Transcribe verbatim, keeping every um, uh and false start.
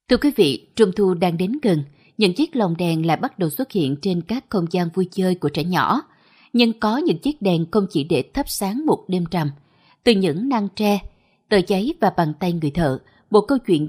Thưa quý vị, Trung thu đang đến gần, những chiếc lồng đèn lại bắt đầu xuất hiện trên các không gian vui chơi của trẻ nhỏ. Nhưng có những chiếc đèn không chỉ để thắp sáng một đêm trầm. Từ những nang tre, tờ giấy và bàn tay người thợ, một câu chuyện